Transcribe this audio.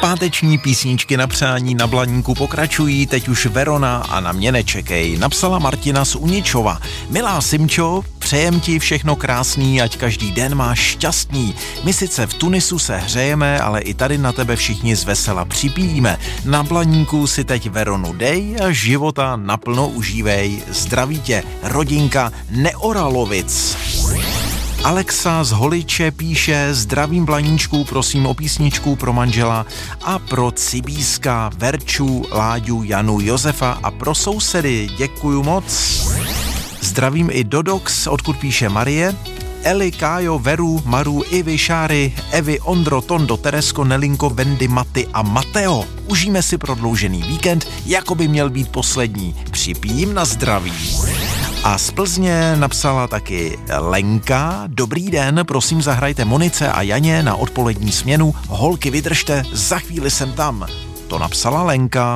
Páteční písničky na přání na Blaníku pokračují, teď už Verona a na mě nečekej, napsala Martina z Uničova. Milá Simčo, přejem ti všechno krásný, ať každý den máš šťastný. My sice v Tunisu se hřejeme, ale i tady na tebe všichni zvesela připíjíme. Na Blaníku si teď Veronu dej a života naplno užívej. Zdraví tě, rodinka Neoralovic. Alexa z Holiče píše: zdravím Blaníčku, prosím o písničku pro manžela a pro Cibíska, Verču, Láďu, Janu, Josefa a pro sousedy. Děkuju moc. Zdravím i Dodox, odkud píše Marie. Eli, Kájo, Veru, Maru, Ivy, Šáry, Evi, Ondro, Tondo, Teresko, Nelinko, Vendy, Maty a Mateo. Užijeme si prodloužený víkend, jako by měl být poslední. Připijím na zdraví. A z Plzně napsala taky Lenka. Dobrý den, prosím zahrajte Monice a Janě na odpolední směnu. Holky, vydržte, za chvíli jsem tam. To napsala Lenka.